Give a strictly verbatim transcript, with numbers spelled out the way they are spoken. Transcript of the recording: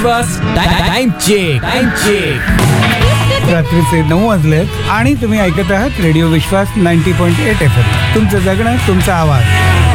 विश्वास time check time check रात्रीचे नऊ वाजलेत आणि तुम्ही ऐकत आहात रेडिओ विश्वास नव्वद पॉईंट आठ एफ एम. तुमचं जगणं तुमचा आवाज.